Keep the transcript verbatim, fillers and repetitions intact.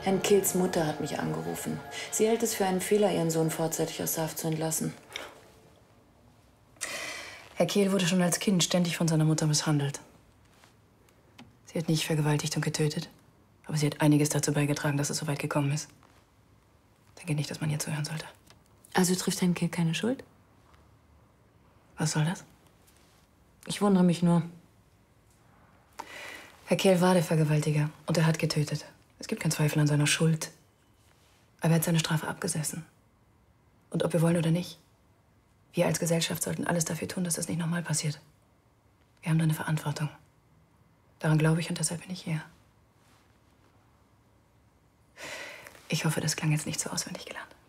Herrn Kehls Mutter hat mich angerufen. Sie hält es für einen Fehler, ihren Sohn vorzeitig aus Haft zu entlassen. Herr Kehl wurde schon als Kind ständig von seiner Mutter misshandelt. Sie hat nicht vergewaltigt und getötet, aber sie hat einiges dazu beigetragen, dass es so weit gekommen ist. Ich denke nicht, dass man ihr zuhören sollte. Also trifft Herrn Kehl keine Schuld? Was soll das? Ich wundere mich nur. Herr Kehl war der Vergewaltiger und er hat getötet. Es gibt keinen Zweifel an seiner Schuld. Aber er hat seine Strafe abgesessen. Und ob wir wollen oder nicht, wir als Gesellschaft sollten alles dafür tun, dass das nicht nochmal passiert. Wir haben da eine Verantwortung. Daran glaube ich und deshalb bin ich hier. Ich hoffe, das klang jetzt nicht so auswendig gelernt.